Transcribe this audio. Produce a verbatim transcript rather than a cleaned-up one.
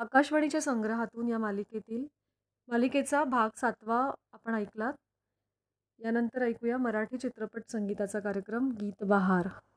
आकाशवाणीच्या संग्रहातून या मालिकेतील मालिकेचा भाग सातवा आपण ऐकलात. यानंतर ऐकूया मराठी चित्रपट संगीताचा कार्यक्रम गीत बहार.